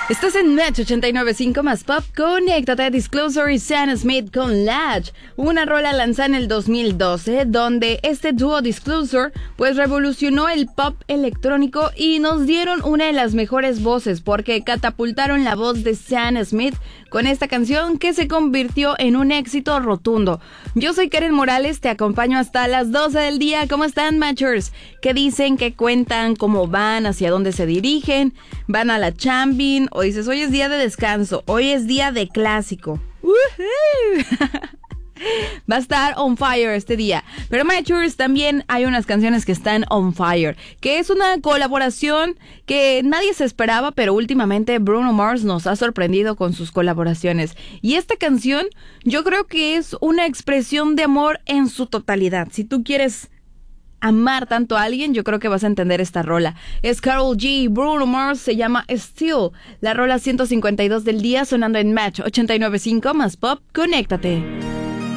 Estás en Match 89.5 más Pop. Conéctate a Disclosure y Sam Smith con Latch, una rola lanzada en el 2012, donde este dúo Disclosure pues revolucionó el pop electrónico y nos dieron una de las mejores voces, porque catapultaron la voz de Sam Smith con esta canción que se convirtió en un éxito rotundo. Yo soy Karen Morales, te acompaño hasta las 12 del día. ¿Cómo están, Matchers? ¿Qué dicen? ¿Qué cuentan? ¿Cómo van? ¿Hacia dónde se dirigen? ¿Van a la chambin? O dices, hoy es día de descanso, hoy es día de clásico. Va a estar on fire este día. Pero Matchers, también hay unas canciones que están on fire, que es una colaboración que nadie se esperaba, pero últimamente Bruno Mars nos ha sorprendido con sus colaboraciones. Y esta canción yo creo que es una expresión de amor en su totalidad. Si tú quieres amar tanto a alguien, yo creo que vas a entender esta rola. Es Karol G, Bruno Mars, se llama Still. La rola 152 del día sonando en Match 89.5 más Pop. Conéctate.